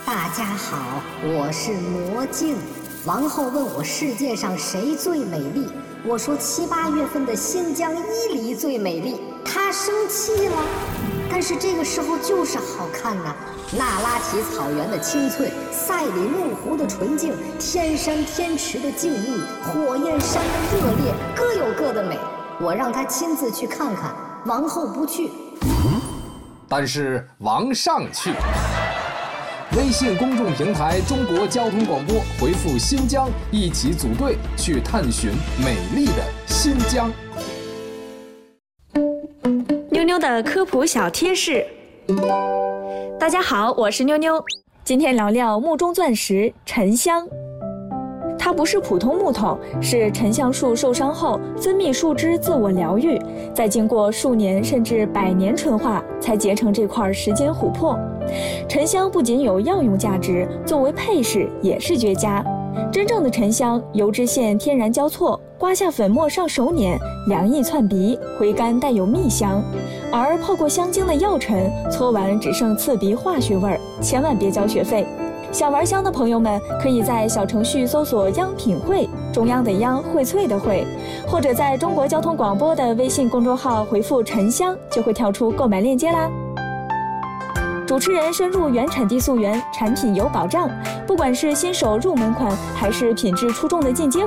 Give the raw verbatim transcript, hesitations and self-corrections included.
大家好，我是魔镜。王后问我世界上谁最美丽，我说七八月份的新疆伊犁最美丽。她生气了，但是这个时候就是好看呐、啊。那拉提草原的青翠，赛里木湖的纯净，天山天池的静谧，火焰山的热烈，各有各的美。我让她亲自去看看，王后不去。 嗯，但是王上去。微信公众平台中国交通广播回复新疆，一起组队去探寻美丽的新疆。 妞妞的科普小贴士。大家好，我是妞妞，今天聊聊木中钻石沉香。它不是普通木头，是沉香树受伤后分泌树脂自我疗愈，再经过数年甚至百年纯化，才结成这块时间琥珀。沉香不仅有药用价值，作为配饰也是绝佳。真正的沉香油脂线天然交错，刮下粉末上手捻，凉意窜鼻，回甘带有蜜香。而泡过香精的药尘，搓完只剩刺鼻化学味儿，千万别交学费。想玩香的朋友们，可以在小程序搜索央品汇，中央的央，荟萃的荟，或者在中国交通广播的微信公众号回复沉香，就会跳出购买链接啦。主持人深入原产地溯源，产品有保障，不管是新手入门款，还是品质出众的进阶